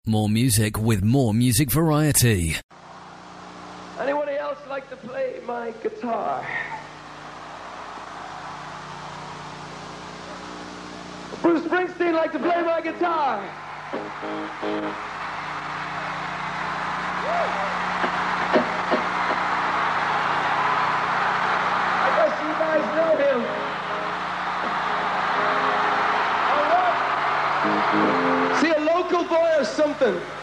More music with more music variety. Anybody else like to play my guitar? Bruce Springsteen like to play my guitar. I guess you guys know him. All right. See, a local boy or something.